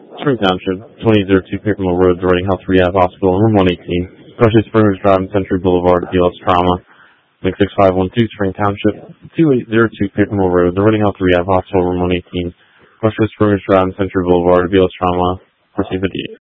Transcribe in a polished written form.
Spring Township, 2002 Paper Mill Road, the Reading Health Rehab Hospital, room 118. Brushy Springs Drive and Century Boulevard, BLS Trauma. Link 6512, Spring Township, 2802 Paper Mill Road, the Reading Health Rehab Hospital, room 118. Brushy Springs Drive and Century Boulevard, BLS Trauma, 1458.